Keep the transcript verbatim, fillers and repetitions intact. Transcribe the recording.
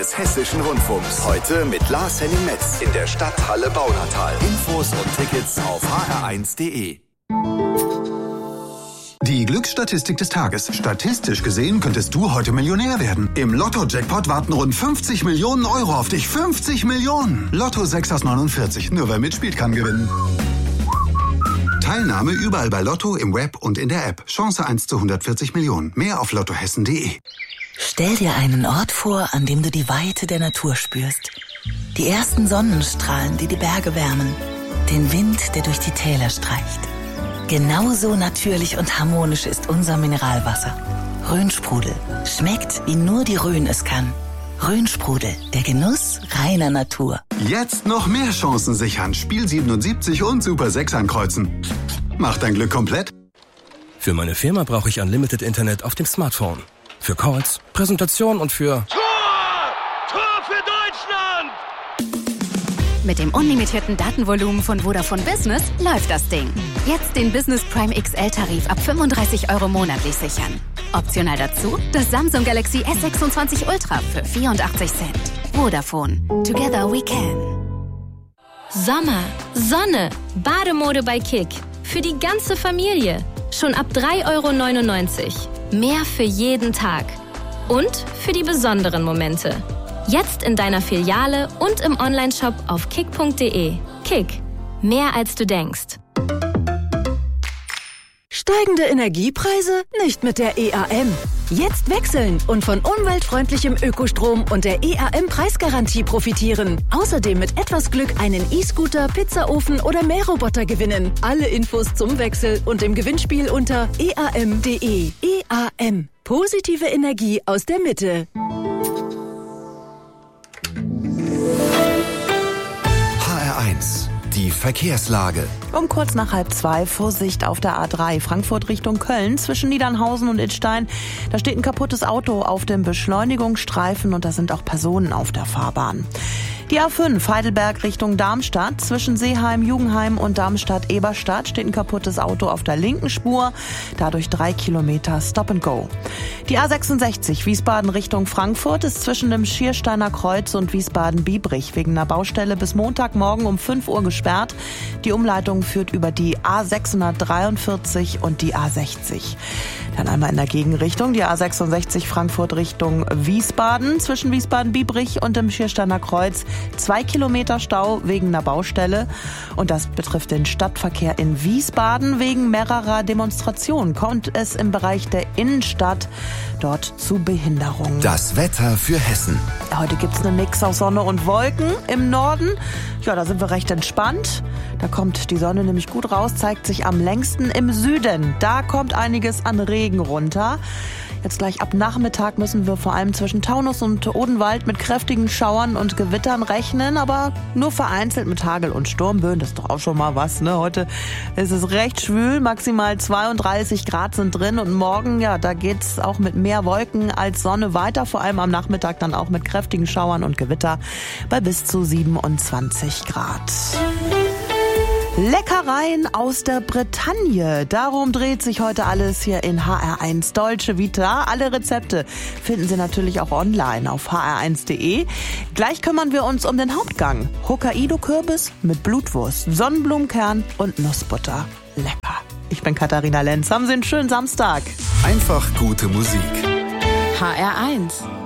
des Hessischen Rundfunks. Heute mit Lars Henning Metz in der Stadthalle Baunatal. Infos und Tickets auf h r eins punkt d e. Die Glücksstatistik des Tages. Statistisch gesehen könntest du heute Millionär werden. Im Lotto-Jackpot warten rund fünfzig Millionen Euro auf dich. fünfzig Millionen! Lotto sechs aus neunundvierzig. Nur wer mitspielt, kann gewinnen. Teilnahme überall bei Lotto, im Web und in der App. Chance eins zu hundertvierzig Millionen. Mehr auf lottohessen punkt d e. Stell dir einen Ort vor, an dem du die Weite der Natur spürst. Die ersten Sonnenstrahlen, die die Berge wärmen. Den Wind, der durch die Täler streicht. Genauso natürlich und harmonisch ist unser Mineralwasser. Rhönsprudel. Schmeckt, wie nur die Rhön es kann. Rhönsprudel. Der Genuss reiner Natur. Jetzt noch mehr Chancen sichern. Spiel siebenundsiebzig und Super sechs ankreuzen. Mach dein Glück komplett. Für meine Firma brauche ich Unlimited Internet auf dem Smartphone. Für Calls, Präsentation und für... Tor! Tor für Deutschland! Mit dem unlimitierten Datenvolumen von Vodafone Business läuft das Ding. Jetzt den Business Prime X L-Tarif ab fünfunddreißig Euro monatlich sichern. Optional dazu das Samsung Galaxy S sechsundzwanzig Ultra für vierundachtzig Cent. Vodafone. Together we can. Sommer, Sonne, Bademode bei Kick. Für die ganze Familie. Schon ab drei Euro neunundneunzig. Mehr für jeden Tag. Und für die besonderen Momente. Jetzt in deiner Filiale und im Onlineshop auf kick punkt d e. Kick. Mehr als du denkst. Steigende Energiepreise? Nicht mit der E A M. Jetzt wechseln und von umweltfreundlichem Ökostrom und der E A M-Preisgarantie profitieren. Außerdem mit etwas Glück einen E-Scooter, Pizzaofen oder Mähroboter gewinnen. Alle Infos zum Wechsel und im Gewinnspiel unter e a m punkt d e. E A M. Positive Energie aus der Mitte. H R eins. Die Verkehrslage. Um kurz nach halb zwei, Vorsicht auf der A drei, Frankfurt Richtung Köln, zwischen Niedernhausen und Idstein. Da steht ein kaputtes Auto auf dem Beschleunigungsstreifen und da sind auch Personen auf der Fahrbahn. Die A fünf, Heidelberg Richtung Darmstadt, zwischen Seeheim, Jugendheim und Darmstadt-Eberstadt steht ein kaputtes Auto auf der linken Spur, dadurch drei Kilometer Stop and Go. Die A sechsundsechzig, Wiesbaden Richtung Frankfurt, ist zwischen dem Schiersteiner Kreuz und Wiesbaden-Biebrich wegen einer Baustelle bis Montagmorgen um fünf Uhr gesperrt. Die Umleitung führt über die A sechshundertdreiundvierzig und die A sechzig. Dann einmal in der Gegenrichtung, die A sechsundsechzig Frankfurt Richtung Wiesbaden, zwischen Wiesbaden-Biebrich und dem Schiersteiner Kreuz. Zwei Kilometer Stau wegen einer Baustelle. Und das betrifft den Stadtverkehr in Wiesbaden. Wegen mehrerer Demonstrationen kommt es im Bereich der Innenstadt dort zu Behinderungen. Das Wetter für Hessen. Heute gibt es einen Mix aus Sonne und Wolken im Norden. Ja, da sind wir recht entspannt. Da kommt die Sonne nämlich gut raus, zeigt sich am längsten im Süden. Da kommt einiges an Regen runter. Jetzt gleich ab Nachmittag müssen wir vor allem zwischen Taunus und Odenwald mit kräftigen Schauern und Gewittern rechnen, aber nur vereinzelt mit Hagel und Sturmböen. Das ist doch auch schon mal was, ne? Heute ist es recht schwül, maximal zweiunddreißig Grad sind drin und morgen, ja, da geht's auch mit mehr Wolken als Sonne weiter, vor allem am Nachmittag dann auch mit kräftigen Schauern und Gewitter bei bis zu siebenundzwanzig Grad. Leckereien aus der Bretagne. Darum dreht sich heute alles hier in H R eins Dolce Vita. Alle Rezepte finden Sie natürlich auch online auf h r eins punkt d e. Gleich kümmern wir uns um den Hauptgang. Hokkaido-Kürbis mit Blutwurst, Sonnenblumenkern und Nussbutter. Lecker. Ich bin Katharina Lenz. Haben Sie einen schönen Samstag. Einfach gute Musik. H R eins.